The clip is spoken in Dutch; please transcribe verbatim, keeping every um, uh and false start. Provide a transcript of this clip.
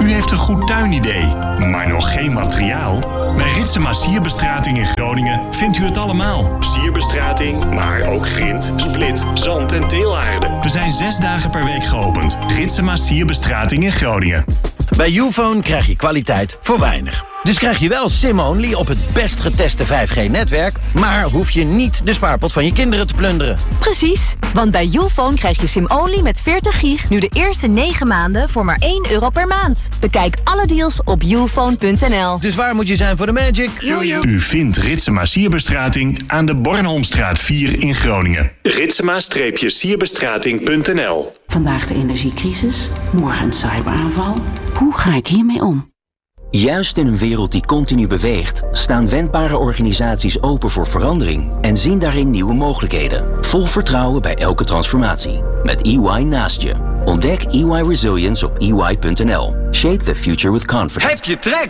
U heeft een goed tuinidee, maar nog geen materiaal? Bij Ritsema Sierbestrating in Groningen vindt u het allemaal. Sierbestrating, maar ook grind, split, zand en teelaarde. We zijn zes dagen per week geopend. Ritsema Sierbestrating in Groningen. Bij Ufone krijg je kwaliteit voor weinig. Dus krijg je wel SIM-only op het best geteste vijf G-netwerk... maar hoef je niet de spaarpot van je kinderen te plunderen. Precies, want bij Ufone krijg je SIM-only met veertig gig... nu de eerste negen maanden voor maar één euro per maand. Bekijk alle deals op ufone punt n l. Dus waar moet je zijn voor de magic? U vindt Ritsema Sierbestrating aan de Bornholmstraat vier in Groningen. Ritsema Sierbestrating punt n l. Vandaag de energiecrisis, morgen een cyberaanval. Hoe ga ik hiermee om? Juist in een wereld die continu beweegt, staan wendbare organisaties open voor verandering en zien daarin nieuwe mogelijkheden. Vol vertrouwen bij elke transformatie. Met E Y naast je. Ontdek E Y Resilience op e y punt n l. Shape the future with confidence. Heb je trek?